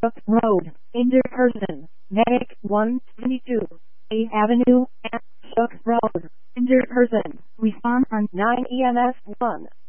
Shook Road, injured person, medic 122, A Avenue, Shook Road, injured person, respond on 9 EMS 1.